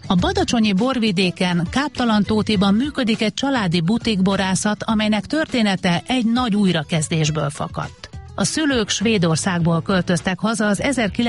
A badacsonyi borvidéken, Káptalan-Tótiban működik egy családi butikborászat, amelynek története egy nagy újrakezdésből fakadt. A szülők Svédországból költöztek haza az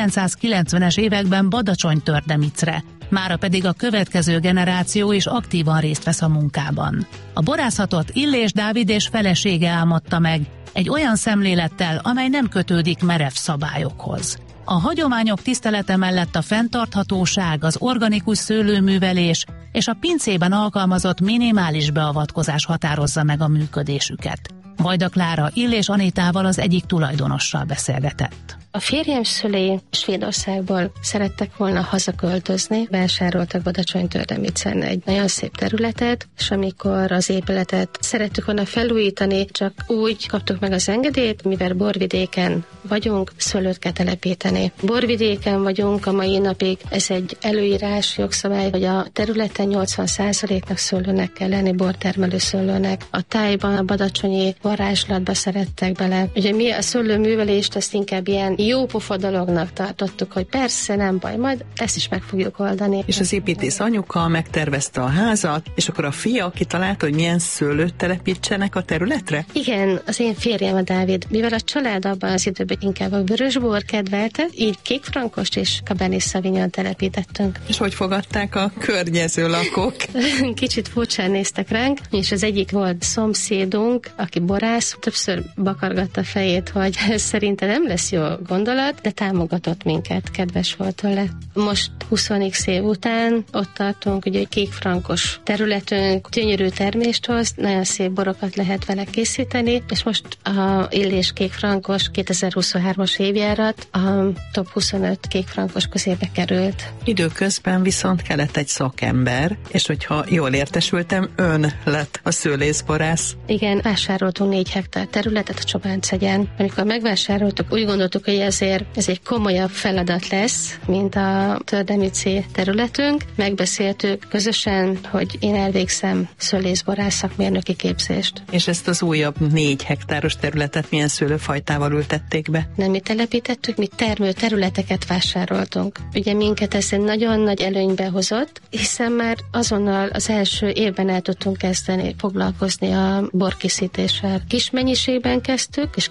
1990-es években Badacsony-Tördemicre, mára pedig a következő generáció is aktívan részt vesz a munkában. A borászatot Illés Dávid és felesége álmodta meg, egy olyan szemlélettel, amely nem kötődik merev szabályokhoz. A hagyományok tisztelete mellett a fenntarthatóság, az organikus szőlőművelés és a pincében alkalmazott minimális beavatkozás határozza meg a működésüket. Vajda Klára Illés Anitával, az egyik tulajdonossal beszélgetett. A férjem szülei Svédországból szerettek volna hazaköltözni, vásároltak Badacsony-Tördemicen egy nagyon szép területet, és amikor az épületet szerettük volna felújítani, csak úgy kaptuk meg az engedélyt, mivel borvidéken vagyunk, szőlőt kell telepíteni. Borvidéken vagyunk a mai napig, ez egy előírás, jogszabály, hogy a területen 80%-nak szőlőnek kell lenni, bortermelő szőlőnek. A tájban, a badacsonyi varázslatba szerettek bele. Ugye mi a szőlőművelést ezt inkább ilyen jópofa dolognak tartottuk, hogy persze, nem baj, majd ezt is meg fogjuk oldani. És az építész anyuka megtervezte a házat, és akkor a fia kitalálta, hogy milyen szőlőt telepítsenek a területre? Igen, az én férjem a Dávid, mivel a család abban az időben inkább a vörösbor kedvelte, így kékfrankost és Cabernet Sauvignon telepítettünk. És hogy fogadták a környező lakók? Kicsit furcsán néztek ránk, és az egyik volt szomszédunk, aki borász, többször bakargatta a fejét, hogy ez szerintem nem lesz jó gondolat, de támogatott minket, kedves volt tőle. Most 20x év után ott tartunk, ugye egy kékfrankos területünk, gyönyörű termést hoz, nagyon szép borokat lehet vele készíteni, és most a Illés kékfrankos 2023-as évjárat a top 25 kékfrankos közébe került. Időközben viszont kellett egy szakember, és hogyha jól értesültem, ön lett a szőlészborász. Igen, vásároltunk 4 hektár területet a Csobánszegyen. Amikor megvásároltuk, úgy gondoltuk, hogy ezért ez egy komolyabb feladat lesz, mint a tördemici területünk. Megbeszéltük közösen, hogy én elvégzem szőlészborász szakmérnöki képzést. És ezt az újabb 4 hektáros területet milyen szőlőfajtával ültették be? Nem mi telepítettük, mi termő területeket vásároltunk. Ugye minket ez egy nagyon nagy előnybe hozott, hiszen már azonnal az első évben el tudtunk kezdeni foglalkozni a borkészítéssel. Kis mennyiségben kezdtük, és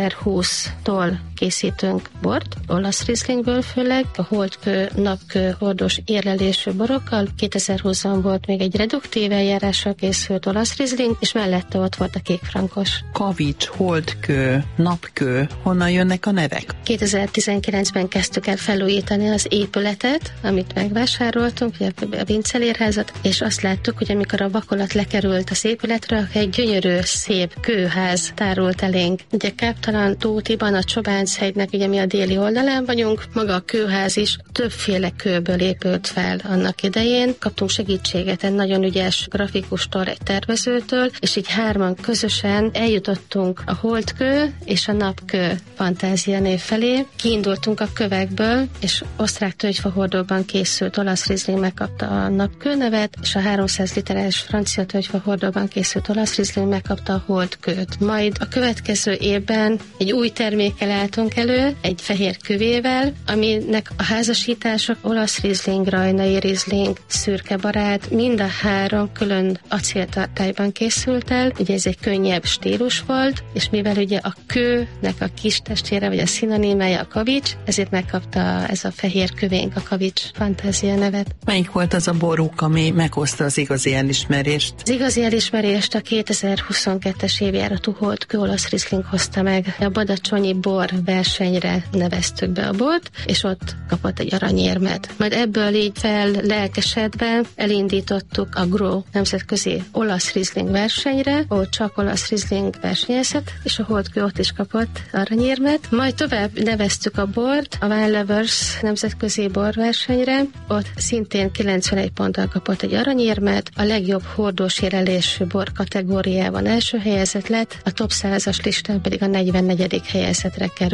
2020-tól készítünk bort, olasz Rieslingből főleg, a holdkő, napkő, hordós érlelésű borokkal. 2020-ban volt még egy reduktív eljárással készült olasz Riesling, és mellette ott volt a kékfrankos. Kavics, holdkő, napkő, honnan jönnek a nevek? 2019-ben kezdtük el felújítani az épületet, amit megvásároltunk, a Vincelérházat, és azt láttuk, hogy amikor a vakolat lekerült az épületre, egy gyönyörű, szép kőház tárult elénk. Ugye Káptalan-Tótiban, a Csobánchegynek, ugye mi a déli oldalán vagyunk, maga a kőház is többféle kőből épült fel annak idején. Kaptunk segítséget egy nagyon ügyes grafikustól, egy tervezőtől, és így hárman közösen eljutottunk a holdkő és a napkő fantázia név felé. Kiindultunk a kövekből, és osztrák tölgyfahordóban készült olasz Riesling megkapta a napkő nevet, és a 300 literes francia tölgyfahordóban készült olasz Riesling megkapta a holdkőt. Majd a következő évben egy új termékkel álltunk elő, egy fehér küvével, aminek a házasítások olasz Riesling, rajnai Riesling, szürke barát, mind a 3 külön acéltartályban készült el. Ugye ez egy könnyebb stílus volt, és mivel ugye a kőnek a kis testvére, vagy a szinonimája a kavics, ezért megkapta ez a fehér küvénk a kavics fantázia nevet. Melyik volt az a boruk, ami meghozta az igazi elismerést? Az igazi elismerést a 2022-es évjáratú holdkő olasz Riesling hozta meg. A badacsonyi bor versenyre neveztük be a bort, és ott kapott egy aranyérmet. Majd ebből így lelkesedve elindítottuk a GRO nemzetközi olasz Riesling versenyre, ahol csak olasz Riesling versenyezett, és a holdkő ott is kapott aranyérmet. Majd tovább neveztük a bort a Wine Lovers nemzetközi borversenyre, ott szintén 91 ponttal kapott egy aranyérmet, a legjobb hordós érelésű bor kategóriában első helyezett lett, a top 100-as listán pedig a 44. helyezetre került.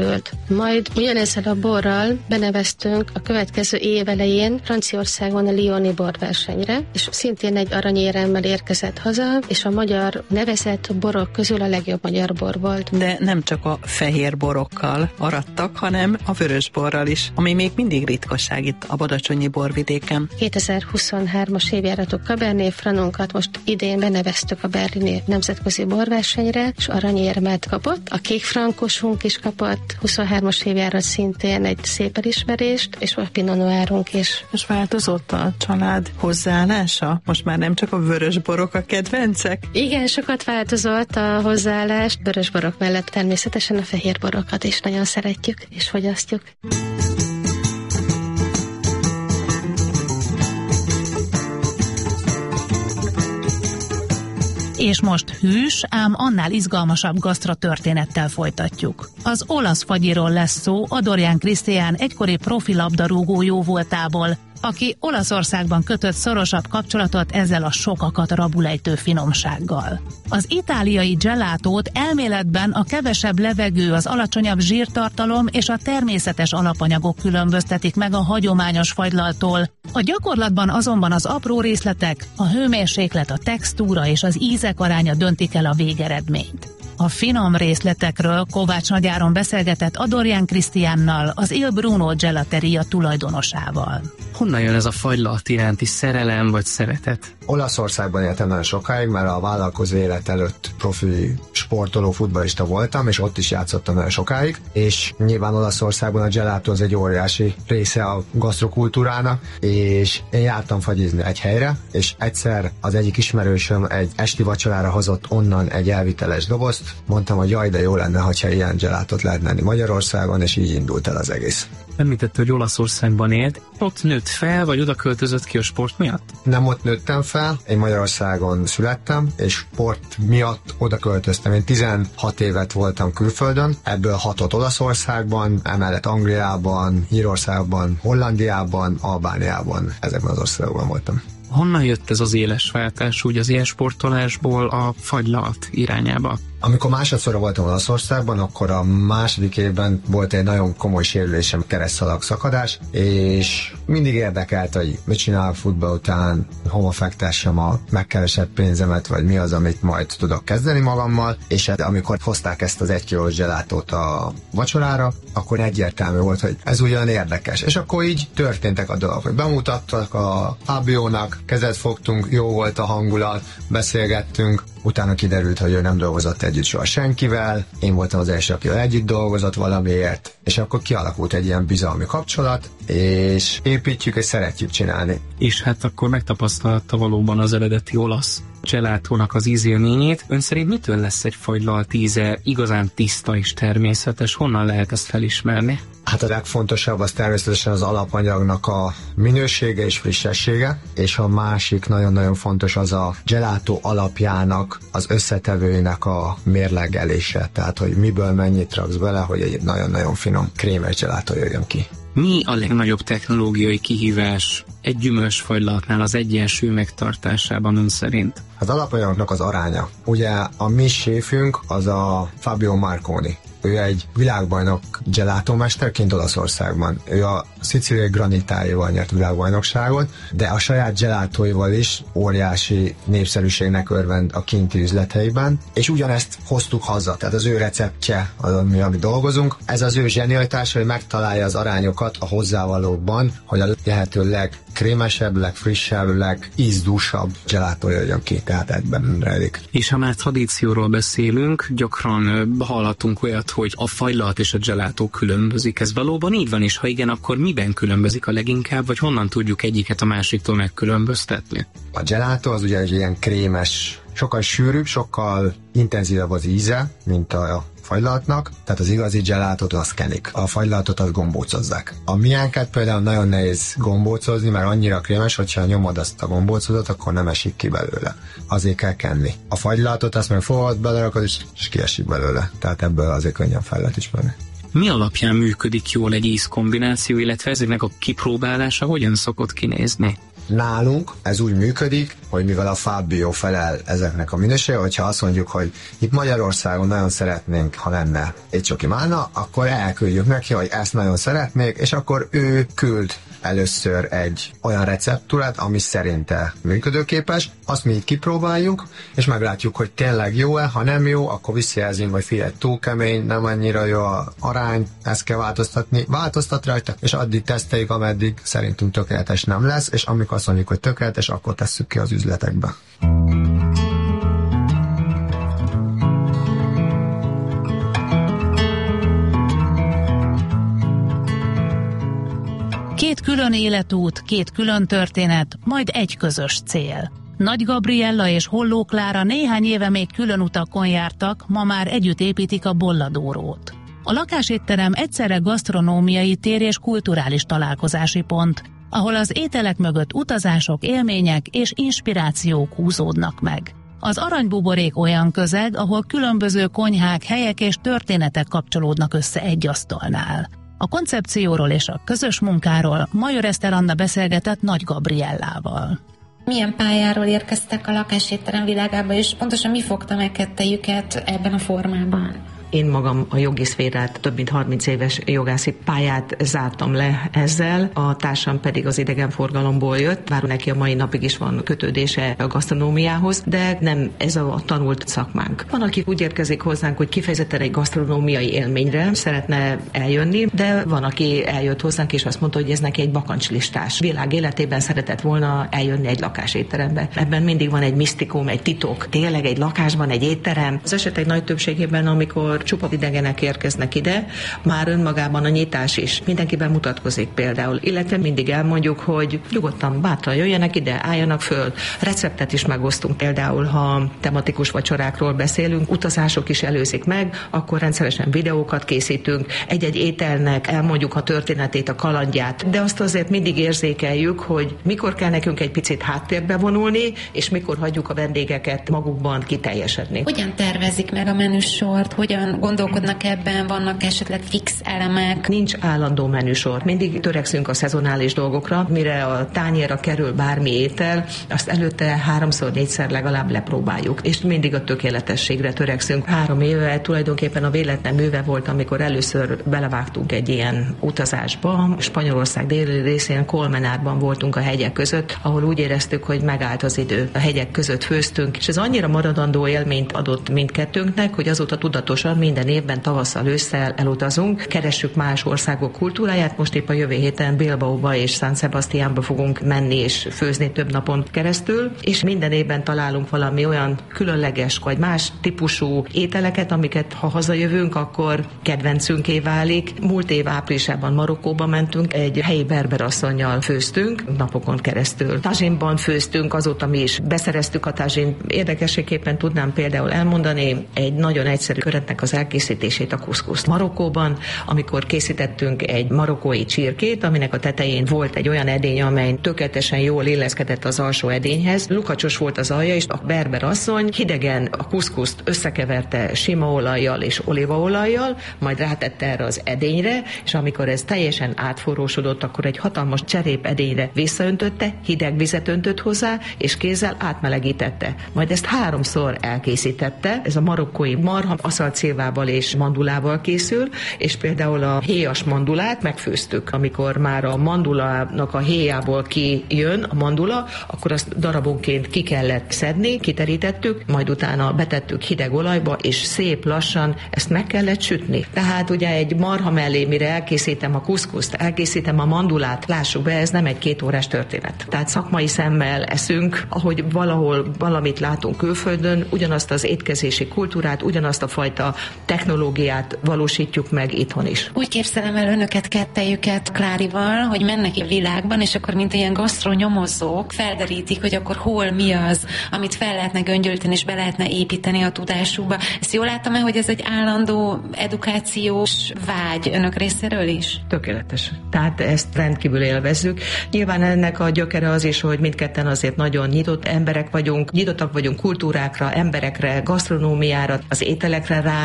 Majd ugyanezzel a borral beneveztünk a következő év elején Franciaországban a Lyoni borversenyre, és szintén egy aranyéremmel érkezett haza, és a magyar nevezett borok közül a legjobb magyar bor volt. De nem csak a fehér borokkal arattak, hanem a vörös borral is, ami még mindig ritkaság itt a badacsonyi borvidéken. 2023-as évjáratú Cabernet Francunkat most idén beneveztük a berlini nemzetközi borversenyre, és aranyérmet kapott. A kék frankosunk is kapott 23-as évjárat szintén egy szép elismerést, és a Pinot Noirunk is. És változott a család hozzáállása? Most már nem csak a vörös borok a kedvencek? Igen, sokat változott a hozzáállás. Vörös borok mellett természetesen a fehér borokat is nagyon szeretjük és fogyasztjuk. És most hűs, ám annál izgalmasabb gasztrotörténettel folytatjuk. Az olasz fagyiról lesz szó Adorján Krisztián egykori profi labdarúgó jóvoltából, aki Olaszországban kötött szorosabb kapcsolatot ezzel a sokakat rabulejtő finomsággal. Az itáliai gelatót elméletben a kevesebb levegő, az alacsonyabb zsírtartalom és a természetes alapanyagok különböztetik meg a hagyományos fagylaltól. A gyakorlatban azonban az apró részletek, a hőmérséklet, a textúra és az ízek aránya döntik el a végeredményt. A finom részletekről Kovács Nagyáron beszélgetett Adorján Krisztiánnal, az Il Bruno Gelateria tulajdonosával. Honnan jön ez a fagylalt iránti szerelem vagy szeretet? Olaszországban éltem nagyon sokáig, mert a vállalkozó élet előtt profi sportoló, futballista voltam, és ott is játszottam nagyon sokáig, és nyilván Olaszországban a gelato az egy óriási része a gasztrokultúrának, és én jártam fagyizni egy helyre, és egyszer az egyik ismerősöm egy esti vacsorára hozott onnan egy elviteles dobozt, mondtam, hogy jaj, de jó lenne, ha ilyen gelatot lehetne enni Magyarországon, és így indult el az egész. Említette, hogy Olaszországban élt. Ott nőtt fel, vagy oda költözött ki a sport miatt? Nem ott nőttem fel, én Magyarországon születtem, és sport miatt oda költöztem. Én 16 évet voltam külföldön, ebből 6-ot Olaszországban, emellett Angliában, Írországban, Hollandiában, Albániában, ezekben az országokban voltam. Honnan jött ez az éles váltás úgy az ilyen sportolásból a fagylalt irányába? Amikor másodszorra voltam Olaszországban, akkor a második évben volt egy nagyon komoly sérülésem, keresztszalag szakadás, és mindig érdekelt, hogy mit csinál futball után, hova fektessem a megkeresett pénzemet, vagy mi az, amit majd tudok kezdeni magammal, és amikor hozták ezt az 1 kilós gelatót a vacsorára, akkor egyértelmű volt, hogy ez ugyan érdekes. És akkor így történtek a dolgok, hogy bemutattak a Fábiónak, kezet fogtunk, jó volt a hangulat, beszélgettünk, utána kiderült, hogy ő nem dolgozott együtt soha senkivel, én voltam az első, akivel együtt dolgozott valamiért, és akkor kialakult egy ilyen bizalmi kapcsolat, és építjük és szeretjük csinálni. És hát akkor megtapasztalta valóban az eredeti olasz gelatónak az ízélményét. Ön szerint mitől lesz egy fagylalt íze igazán tiszta és természetes? Honnan lehet ezt felismerni? Hát a legfontosabb az természetesen az alapanyagnak a minősége és frissessége, és a másik nagyon-nagyon fontos az a gelato alapjának, az összetevőinek a mérlegelése, tehát hogy miből mennyit raksz bele, hogy egy nagyon-nagyon finom krémes gelato jöjjön ki. Mi a legnagyobb technológiai kihívás egy gyümölcsfagylaltnál az egyensúly megtartásában ön szerint? Az alapanyagnak az aránya. Ugye a mi séfünk az a Fabio Marconi. Ő egy világbajnok gelatómesterként Olaszországban. Ő a szicíliai granitáival nyert világbajnokságot, de a saját gelatóival is óriási népszerűségnek örvend a kinti üzleteiben, és ugyanezt hoztuk haza, tehát az ő receptje az, ami dolgozunk. Ez az ő zsenialitása, hogy megtalálja az arányokat a hozzávalókban, hogy a lehető legkrémesebb, legfrissebb, legízdúsabb gelátó jöjjön ki, tehát ebben rejlik. És ha már tradícióról beszélünk, gyakran hallhatunk olyat, hogy a fagylalt és a gelátó különbözik. Ez valóban így van, és ha igen, akkor miben különbözik a leginkább, vagy honnan tudjuk egyiket a másiktól megkülönböztetni? A gelátó az ugye egy ilyen krémes, sokkal sűrűbb, sokkal intenzívebb az íze, mint a fagylaltnak, tehát az igazi gelátót azt kenik. A fagylaltot azt gombócozzák. A miánket például nagyon nehéz gombócozni, mert annyira krémes, hogyha nyomod azt a gombócozat, akkor nem esik ki belőle. Azért kell kenni. A fagylaltot azt meg fogod, belerakod, és kiesik belőle. Tehát ebből azért könnyen fel lehet ismerni. Mi alapján működik jól egy ízkombináció, illetve ezeknek a kipróbálása hogyan szokott kinézni? Nálunk ez úgy működik, hogy mivel a Fábio felel ezeknek a minősége, hogyha azt mondjuk, hogy itt Magyarországon nagyon szeretnénk, ha lenne egy csoki málna, akkor elküldjük neki, hogy ezt nagyon szeretnék, és akkor ő küld először egy olyan receptúrát, ami szerinte működőképes, azt mi így kipróbáljuk, és meglátjuk, hogy tényleg jó-e, ha nem jó, akkor visszajelzünk, hogy figyelj, túl kemény, nem annyira jó a arány, ezt kell változtatni, változtat rajta, és addig teszteljük, ameddig szerintünk tökéletes nem lesz, és amikor azt mondjuk, hogy tökéletes, akkor tesszük ki az üzletekbe. Két külön életút, két külön történet, majd egy közös cél. Nagy Gabriella és Holló Klára néhány éve még külön utakon jártak, ma már együtt építik a Bolladórót. A lakásétterem egyszerre gasztronómiai tér és kulturális találkozási pont, ahol az ételek mögött utazások, élmények és inspirációk húzódnak meg. Az Aranybuborék olyan közeg, ahol különböző konyhák, helyek és történetek kapcsolódnak össze egy asztalnál. A koncepcióról és a közös munkáról Major Eszter Anna beszélgetett Nagy Gabriellával. Milyen pályáról érkeztek a lakásétterem világába, és pontosan mi fogta meg kettejüket ebben a formában? Én magam a jogi szférát, több mint 30 éves jogászi pályát zártam le ezzel, a társam pedig az idegenforgalomból jött, bár neki a mai napig is van kötődése a gasztronómiához, de nem ez a tanult szakmánk. Van, aki úgy érkezik hozzánk, hogy kifejezetten egy gasztronómiai élményre szeretne eljönni, de van, aki eljött hozzánk, és azt mondta, hogy ez neki egy bakancslistás. Világ életében szeretett volna eljönni egy lakásétterembe. Ebben mindig van egy misztikum, egy titok. Tényleg egy lakásban egy étterem. Az esetek nagy többségében, amikor csupa idegenek érkeznek ide, már önmagában a nyitás is. Mindenki bemutatkozik például, illetve mindig elmondjuk, hogy nyugodtan, bátran jöjjenek ide, álljanak föl. Receptet is megosztunk, például ha tematikus vacsorákról beszélünk, utazások is előzik meg, akkor rendszeresen videókat készítünk, egy-egy ételnek elmondjuk a történetét, a kalandját, de azt azért mindig érzékeljük, hogy mikor kell nekünk egy picit háttérbe vonulni, és mikor hagyjuk a vendégeket magukban kiteljesedni. Hogyan tervezik meg a menüsort, hogyan gondolkodnak ebben, vannak esetleg fix elemek? Nincs állandó menüsor. Mindig törekszünk a szezonális dolgokra, mire a tányérra kerül bármi étel, azt előtte 3-4-szer legalább lepróbáljuk, és mindig a tökéletességre törekszünk. 3 éve tulajdonképpen a véletlen műve volt, amikor először belevágtunk egy ilyen utazásba. Spanyolország déli részén, Colmenárban voltunk a hegyek között, ahol úgy éreztük, hogy megállt az idő. A hegyek között főztünk, és ez annyira maradandó élményt adott mindkettőnknek, hogy azóta tudatosan minden évben tavasszal, ősszel elutazunk, keressük más országok kultúráját, most épp a jövő héten Bilbaóba és San Sebastiánba fogunk menni és főzni több napon keresztül, és minden évben találunk valami olyan különleges vagy más típusú ételeket, amiket ha hazajövünk, akkor kedvencünké válik. Múlt év áprilisában Marokkóba mentünk, egy helyi berber asszonnyal főztünk, napokon keresztül. Tazsinban főztünk, azóta mi is beszereztük a tazsint. Érdekességképpen tudnám például elmondani egy nagyon egyszerű köretnek az elkészítését, a kuszkuszt. Marokkóban, amikor készítettünk egy marokkói csirkét, aminek a tetején volt egy olyan edény, amely tökéletesen jól illeszkedett az alsó edényhez. Lukacsos volt az alja, és a berber asszony hidegen a kuszkuszt összekeverte sima olajjal és olívaolajjal, majd rátette erre az edényre, és amikor ez teljesen átforrósodott, akkor egy hatalmas cserép edényre visszaöntötte, hideg vizet öntött hozzá, és kézzel átmelegítette. Majd ezt 3-szor elkészítette. Ez a marokkói marha aszalcélvával és mandulával készül, és például a héjas mandulát megfőztük. Amikor már a mandulának a héjából kijön a mandula, akkor azt darabonként ki kellett szedni, kiterítettük, majd utána betettük hideg olajba, és szép lassan ezt meg kellett sütni. Tehát ugye egy marha mellé, mire elkészítem a kuszkuszt, elkészítem a mandulát, lássuk be, ez nem egy 2 órás történet. Tehát szakmai szemmel eszünk, ahogy valahol valamit látunk külföldön, ugyanazt az étkezési kultúrát, ugyanazt a fajta technológiát valósítjuk meg itthon is. Úgy képzelem el önöket kettejüket Klárival, hogy mennek a világban, és akkor mint ilyen gasztronyomozók felderítik, hogy akkor hol mi az, amit fel lehetne göngyölíteni, és be lehetne építeni a tudásukba. Ezt jól láttam el, hogy ez egy állandó edukációs vágy önök részéről is? Tökéletes. Tehát ezt rendkívül élvezzük. Nyilván ennek a gyökere az is, hogy mindketten azért nagyon nyitott emberek vagyunk, nyitottak vagyunk kultúrákra, emberekre, gasztronómiára, az ételekre rá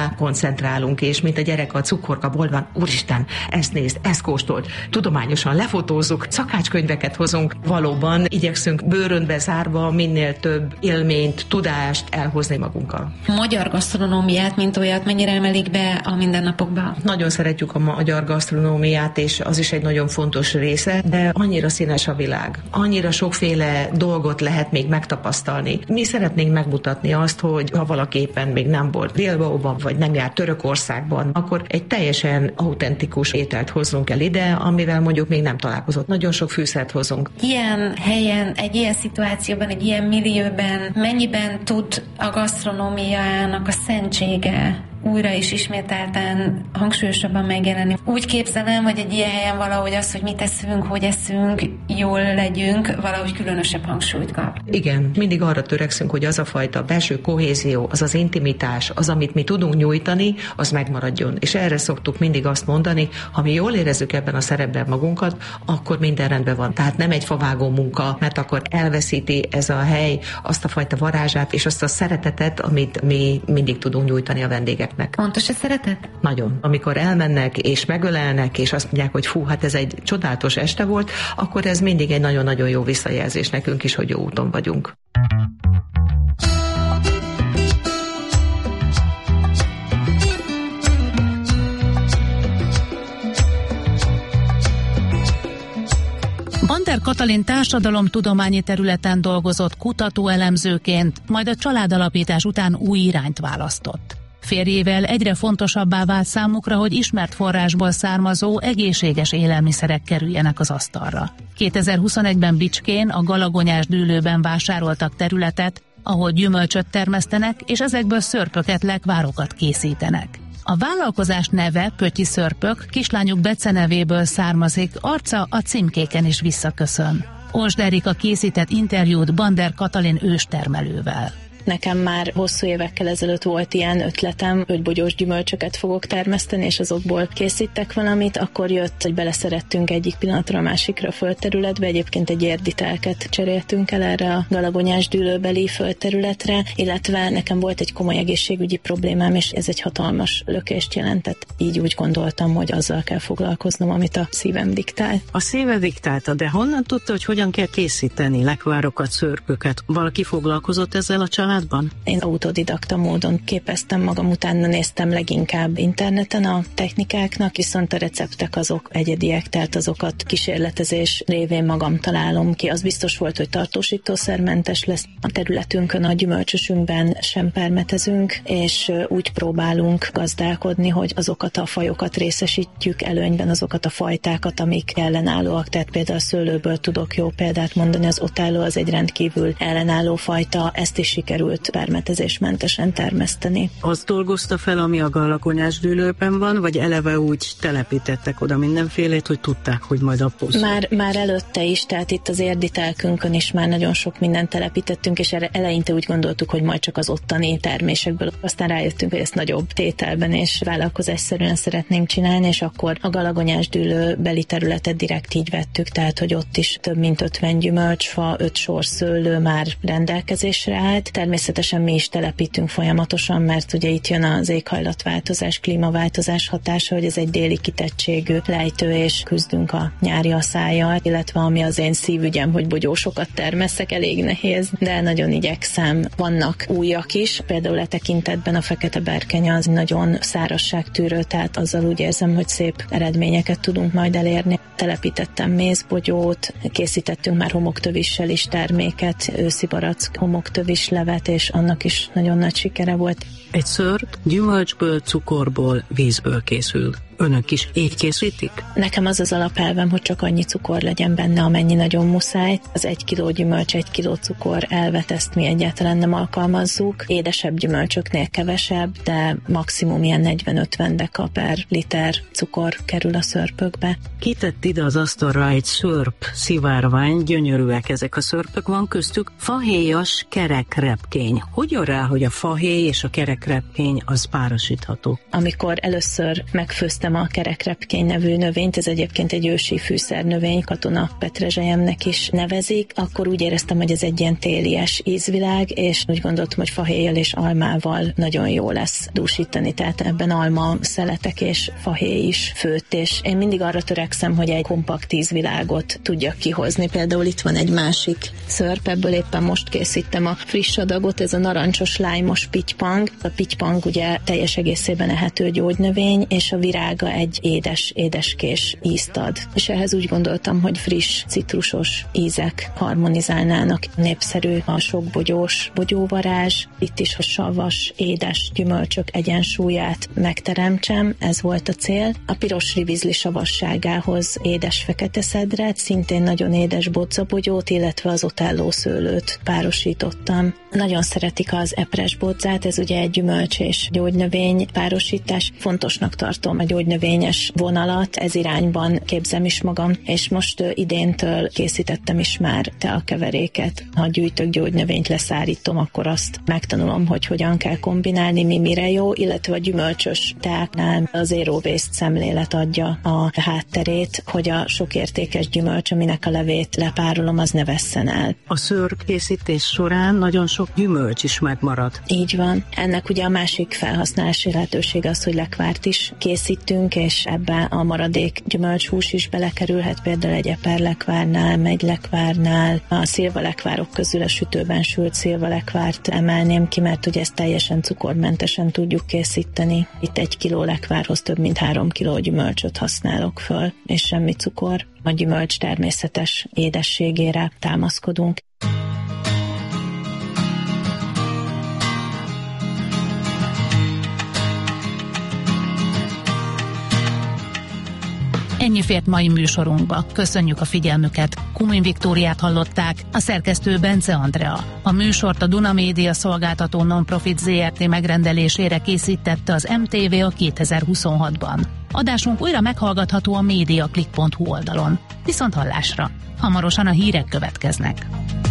rákoncentrálunk, és mint a gyerek a cukorkaból van, úristen, ezt nézd, ezt kóstold. Tudományosan lefotózzuk, szakácskönyveket hozunk, valóban igyekszünk bőröndbe zárva minél több élményt, tudást elhozni magunkkal. A magyar gasztronómiát, mint olyat, mennyire emelik be a mindennapokba? Nagyon szeretjük a magyar gasztronómiát, és az is egy nagyon fontos része, de annyira színes a világ, annyira sokféle dolgot lehet még megtapasztalni. Mi szeretnénk megmutatni azt, hogy ha valaki éppen még nem volt Bilbaóban, vagy nem járt Törökországban, akkor egy teljesen autentikus ételt hozzunk el ide, amivel mondjuk még nem találkozott. Nagyon sok fűszert hozunk. Ilyen helyen, egy ilyen szituációban, egy ilyen millióben mennyiben tud a gasztronómiának a szentsége újra és ismételten hangsúlyosabban megjelenni? Úgy képzelem, hogy egy ilyen helyen valahogy az, hogy mit eszünk, hogy eszünk, jól legyünk, valahogy különösebb hangsúlyt kap. Igen, mindig arra törekszünk, hogy az a fajta belső kohézió, az az intimitás, az, amit mi tudunk nyújtani, az megmaradjon. És erre szoktuk mindig azt mondani, ha mi jól érezzük ebben a szerepben magunkat, akkor minden rendben van. Tehát nem egy favágó munka, mert akkor elveszíti ez a hely azt a fajta varázsát és azt a szeretetet, amit mi mindig tudunk nyújtani a vendégeknek. Fontos a szeretet? Nagyon. Amikor elmennek és megölelnek, és azt mondják, hogy fú, hát ez egy csodálatos este volt, akkor ez mindig egy nagyon-nagyon jó visszajelzés nekünk is, hogy jó úton vagyunk. Bander Katalin társadalomtudományi területen dolgozott kutatóelemzőként, majd a családalapítás után új irányt választott. Férjével egyre fontosabbá vált számukra, hogy ismert forrásból származó, egészséges élelmiszerek kerüljenek az asztalra. 2021-ben Bicskén, a Galagonyás Dűlőben vásároltak területet, ahol gyümölcsöt termesztenek, és ezekből szörpöket, lekvárokat készítenek. A vállalkozás neve, Pötyi Szörpök, kislányuk Bece nevéből származik, arca a címkéken is visszaköszön. Osd Erika készített interjút Bander Katalin őstermelővel. Nekem már hosszú évekkel ezelőtt volt ilyen ötletem, hogy bogyós gyümölcsöket fogok termeszteni, és azokból készítek valamit, akkor jött, hogy beleszerettünk egyik pillanatra a másikra a földterületbe, egyébként egy érditelket cseréltünk el erre a Galagonyás Dűlőbeli földterületre, illetve nekem volt egy komoly egészségügyi problémám, és ez egy hatalmas lökést jelentett. Így úgy gondoltam, hogy azzal kell foglalkoznom, amit a szívem diktál. A szíve diktálta, de honnan tudta, hogy hogyan kell készíteni lekvárokat, szörpöket? Valaki foglalkozott ezzel a családban? Én autodidakta módon képeztem magam, utána néztem leginkább interneten a technikáknak, viszont a receptek azok egyediek, tehát azokat kísérletezés révén magam találom ki. Az biztos volt, hogy tartósítószermentes lesz. A területünkön, a gyümölcsösünkben sem permetezünk, és úgy próbálunk gazdálkodni, hogy azokat a fajokat részesítjük előnyben, azokat a fajtákat, amik ellenállóak. Tehát például a szőlőből tudok jó példát mondani, az otálló az egy rendkívül ellenálló fajta, ezt is sikerült permetezésmentesen termeszteni. Azt dolgozta fel, ami a Galagonyás Dűlőben van, vagy eleve úgy telepítettek oda mindenfélét, hogy tudták, hogy majd apóz? Már előtte is, tehát itt az érditelkünkön is már nagyon sok mindent telepítettünk, és erre eleinte úgy gondoltuk, hogy majd csak az ottani termésekből. Aztán rájöttünk, hogy ezt nagyobb tételben és vállalkozásszerűen szeretnénk csinálni, és akkor a Galagonyás Dűlőbeli területet direkt így vettük, tehát hogy ott is több mint 50 gyümölcsfa, 5 sor szőlő már rendelkezésre állt. Természetesen mi is telepítünk folyamatosan, mert ugye itt jön az éghajlatváltozás, klímaváltozás hatása, hogy ez egy déli kitettségű lejtő, és küzdünk a nyári aszályjal, illetve ami az én szívügyem, hogy bogyósokat termeszek, elég nehéz, de nagyon igyekszem. Vannak újak is, például tekintetben a fekete berkenya az nagyon szárazságtűrő, tehát azzal úgy érzem, hogy szép eredményeket tudunk majd elérni. Telepítettem mézbogyót, készítettünk már homoktövissel is terméket, őszi barack homoktövis levet, és annak is nagyon nagy sikere volt. Egy szörp gyümölcsből, cukorból, vízből készül. Önök is így készítik? Nekem az az alapelvem, hogy csak annyi cukor legyen benne, amennyi nagyon muszáj. Az 1 kiló gyümölcs, 1 kiló cukor elvet, ezt mi egyáltalán nem alkalmazzuk. Édesebb gyümölcsöknél kevesebb, de maximum ilyen 40-50 deka per liter cukor kerül a szörpökbe. Kitett ide az asztalra egy szörp szivárvány, gyönyörűek ezek a szörpök, van köztük fahéjas kerekrepkény. Hogy jön rá, hogy a fahéj és a kerekrepkény az párosítható? Amikor először megfőztem készítettem a kerekrepkény nevű növényt, ez egyébként egy ősi fűszernövény, katona petrezselyemnek is nevezik, akkor úgy éreztem, hogy ez egy ilyen télies ízvilág, és úgy gondoltam, hogy fahéjjal és almával nagyon jó lesz dúsítani, tehát ebben alma szeletek és fahéj is főtt, és én mindig arra törekszem, hogy egy kompakt ízvilágot tudjak kihozni. Például itt van egy másik szörp, ebből éppen most készítem a friss adagot, ez a narancsos lájmos pitypang. A pitypang ugye teljes egészében ehető gyógynövény, és a virága egy édeskés ízt ad. És ehhez úgy gondoltam, hogy friss, citrusos ízek harmonizálnának. Népszerű a sokbogyós bogyóvarázs, itt is a savas, édes gyümölcsök egyensúlyát megteremtsem, ez volt a cél. A piros rivizli savasságához édes fekete szedret, szintén nagyon édes bodzabogyót, illetve az Otello szőlőt párosítottam. Nagyon szeretik az epres bodzát, ez ugye egy gyümölcs és gyógynövény párosítás. Fontosnak tartom a gyógynövényes vonalat, ez irányban képzem is magam, és most idéntől készítettem is már teakeveréket. Ha gyűjtök gyógynövényt, leszárítom, akkor azt megtanulom, hogy hogyan kell kombinálni, mire jó, illetve a gyümölcsös teáknál az zero waste szemlélet adja a hátterét, hogy a sok értékes gyümölcs, aminek a levét lepárolom, az ne vesszen el. A szőrkészítés során nagyon sok gyümölcs is megmarad. Így van. Ennek ugye a másik felhasználási lehetőség az, hogy lekvárt is készítünk, és ebbe a maradék gyümölcshús is belekerülhet, például egy eperlekvárnál, megylekvárnál. A szilvalekvárok közül a sütőben sült szilvalekvárt emelném ki, mert ugye ezt teljesen cukormentesen tudjuk készíteni. Itt 1 kiló lekvárhoz több mint 3 kiló gyümölcsöt használok föl, és semmi cukor. A gyümölcs természetes édességére támaszkodunk. Ennyi fért mai műsorunkba. Köszönjük a figyelmüket. Kumin Viktóriát hallották, a szerkesztő Bence Andrea. A műsort a Duna Média szolgáltató non-profit ZRT megrendelésére készítette az MTV a 2026-ban. Adásunk újra meghallgatható a mediaclick.hu oldalon. Viszont hallásra. Hamarosan a hírek következnek.